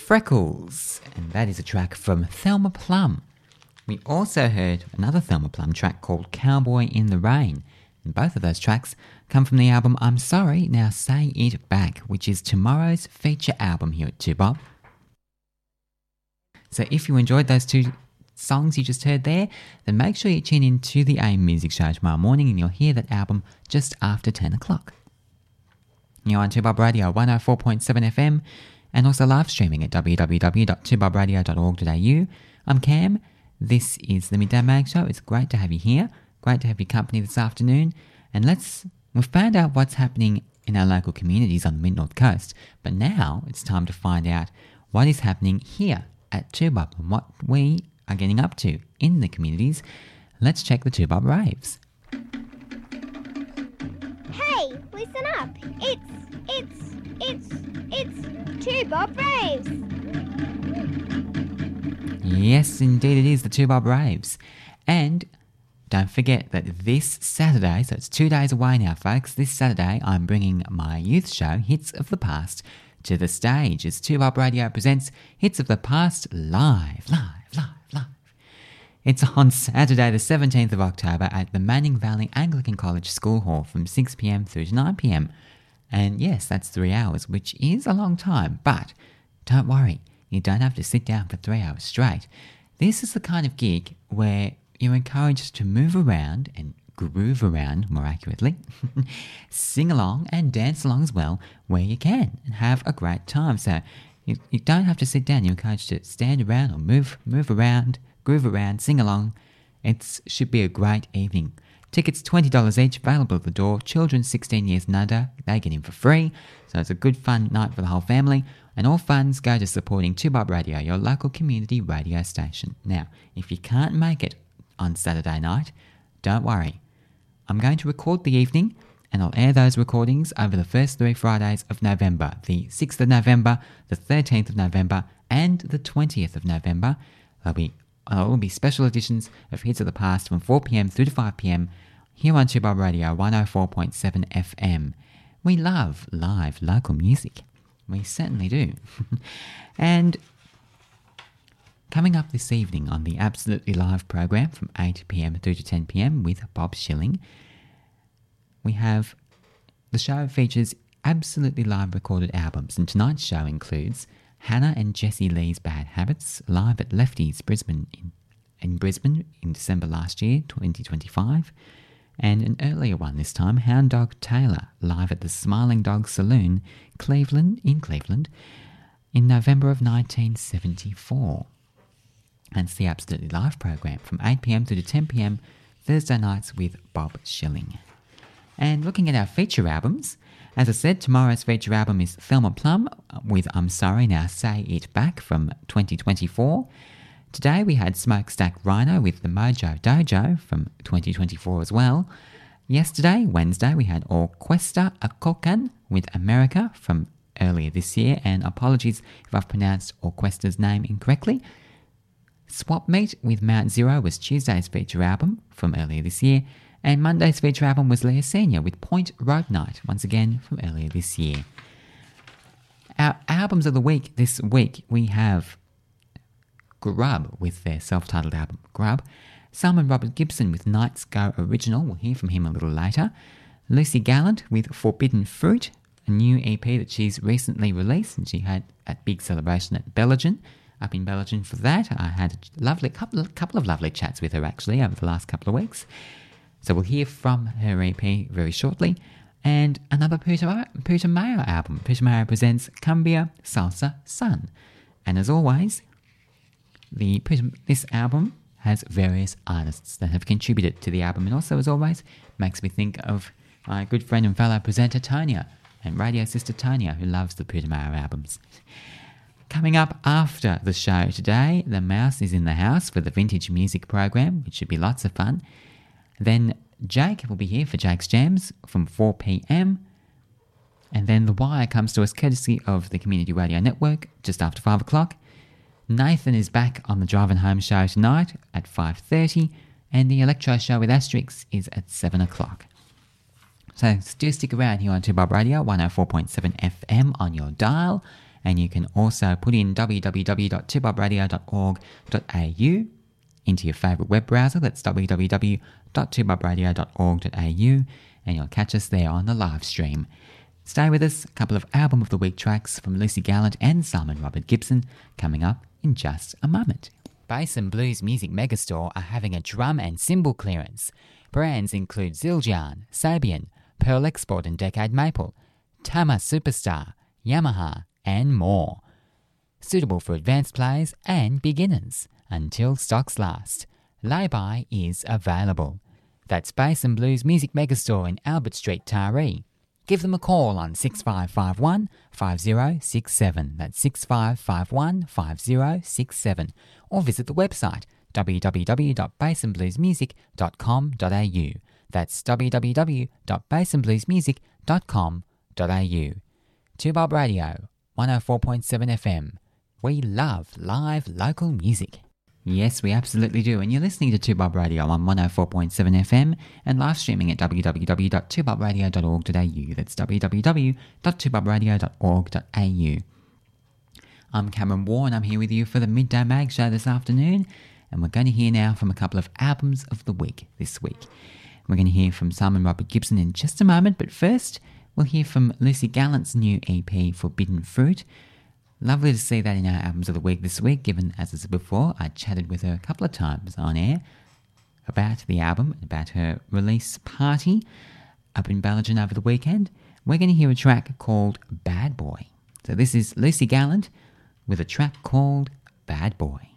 Freckles, and that is a track from Thelma Plum. We also heard another Thelma Plum track called Cowboy in the Rain, and both of those tracks come from the album I'm Sorry, Now Say It Back, which is tomorrow's feature album here at 2Bob. So if you enjoyed those two songs you just heard there, then make sure you tune in to the AIM Music Show tomorrow morning and you'll hear that album just after 10 o'clock. You're on 2Bob Radio 104.7 FM and also live streaming at www.2bobradio.org.au. I'm Cam. This is the Midday Mag Show. It's great to have you here. Great to have your company this afternoon. And we've found out what's happening in our local communities on the Mid-North Coast. But now it's time to find out what is happening here at 2Bob and what we are getting up to in the communities. Let's check the 2Bob raves. Hey, listen up. It's 2Bob raves. Yes, indeed it is the 2Bob raves. And don't forget that this Saturday, so it's 2 days away now, folks, this Saturday I'm bringing my youth show, Hits of the Past, to the stage as 2Bob Radio presents Hits of the Past live. It's on Saturday the 17th of October at the Manning Valley Anglican College School Hall from 6pm through to 9pm. And yes, that's 3 hours, which is a long time, but don't worry, you don't have to sit down for 3 hours straight. This is the kind of gig where you're encouraged to move around and groove around, more accurately, sing along and dance along as well where you can and have a great time. So you don't have to sit down, you're encouraged to stand around or move around, groove around, sing along. It should be a great evening. Tickets $20 each, available at the door. Children 16 years and under, they get in for free. So it's a good fun night for the whole family. And all funds go to supporting 2Bob Radio, your local community radio station. Now, if you can't make it on Saturday night, don't worry. I'm going to record the evening and I'll air those recordings over the first 3 Fridays of November, the 6th of November, the 13th of November and the 20th of November. There will be special editions of Hits of the Past from 4pm through to 5pm here on 2Bob Radio 104.7 FM. We love live local music. We certainly do. And coming up this evening on the Absolutely Live program from 8pm through to 10pm with Bob Schilling, we have the show features absolutely live recorded albums, and tonight's show includes Hannah and Jessie Lee's Bad Habits live at Lefty's Brisbane in Brisbane in December last year, 2025, and an earlier one this time, Hound Dog Taylor live at the Smiling Dog Saloon, Cleveland in November of 1974. That's the Absolutely Live program from 8pm through to 10pm Thursday nights with Bob Schilling. And looking at our feature albums, as I said, tomorrow's feature album is Thelma Plum with I'm Sorry, Now Say It Back from 2024. Today we had Smokestack Rhino with the Mojo Dojo from 2024 as well. Yesterday, Wednesday, we had Orquesta Acocan with America from earlier this year, and apologies if I've pronounced Orquesta's name incorrectly. Swap Meet with Mount Zero was Tuesday's feature album from earlier this year, and Monday's feature album was Leah Senior with Point Road Night, once again from earlier this year. Our albums of the week this week, we have Grub with their self-titled album Grub, Simon Robert Gibson with Nights Go Original, we'll hear from him a little later, Lucy Gallant with Forbidden Fruit, a new EP that she's recently released, and she had a big celebration at Bellingen. Up in Bellingen for that. I had a lovely couple of lovely chats with her actually over the last couple of weeks. So we'll hear from her EP very shortly. And another Peter Mayo album. Peter Mayo presents Cumbia Salsa Sun. And as always, this album has various artists that have contributed to the album, and also, as always, makes me think of my good friend and fellow presenter Tonya and radio sister Tonya, who loves the Peter Mayo albums. Coming up after the show today, the Mouse is in the house for the Vintage Music program, which should be lots of fun. Then Jake will be here for Jake's Jams from 4pm. And then The Wire comes to us courtesy of the Community Radio Network just after 5 o'clock. Nathan is back on the Driving Home show tonight at 5:30, and the Electro show with Asterix is at 7 o'clock. So do stick around here on 2Bob Radio 104.7 FM on your dial, And you can also put in www.2bobradio.org.au into your favourite web browser. That's www.2bobradio.org.au, and you'll catch us there on the live stream. Stay with us, a couple of Album of the Week tracks from Lucy Gallant and Simon Robert Gibson coming up in just a moment. Bass and Blues Music Megastore are having a drum and cymbal clearance. Brands include Zildjian, Sabian, Pearl Export and Decade Maple, Tama Superstar, Yamaha and more. Suitable for advanced players and beginners until stocks last. Lay-by is available. That's Bass and Blues Music Megastore in Albert Street, Taree. Give them a call on 6551 5067. That's 6551 5067. Or visit the website www.bassandbluesmusic.com.au. That's www.bassandbluesmusic.com.au. 2Bob Radio, 104.7 FM. We love live local music. Yes, we absolutely do. And you're listening to 2Bob Radio on 104.7 FM and live streaming at www.2bobradio.org.au. That's www.2bobradio.org.au. I'm Cameron Waugh and I'm here with you for the Midday Mag Show this afternoon. And we're going to hear now from a couple of albums of the week this week. We're going to hear from Simon Robert Gibson in just a moment. But first, we'll hear from Lucy Gallant's new EP, Forbidden Fruit. Lovely to see that in our Albums of the Week this week, given, as I said before, I chatted with her a couple of times on air about the album, about her release party up in Ballaghan over the weekend. We're going to hear a track called Bad Boy. So this is Lucy Gallant with a track called Bad Boy.